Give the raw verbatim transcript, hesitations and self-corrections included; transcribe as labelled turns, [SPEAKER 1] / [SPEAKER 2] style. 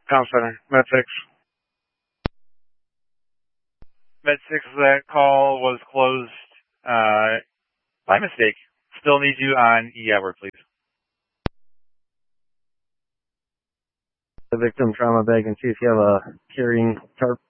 [SPEAKER 1] Town Center, Med six. Med six, that call was closed uh, by mistake. Still need you on E Edward, please.
[SPEAKER 2] The victim trauma bag and see if you have a carrying tarp.